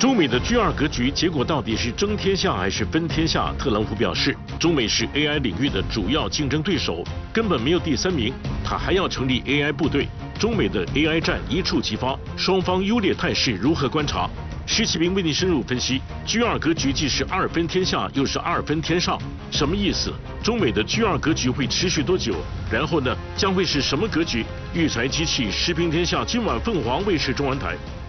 中美的 G2格局结果到底是争天下还是分天下？特朗普表示，中美是 AI 领域的主要竞争对手，根本没有第3名。他还要成立 AI 部队。中美的 AI 战一触即发，双方优劣态势如何观察？施启明为您深入分析 G2格局既是2分天下，又是2分天上，什么意思？中美的 G2格局会持续多久？然后呢，将会是什么格局？育才机器，时评天下，今晚凤凰卫视中文台。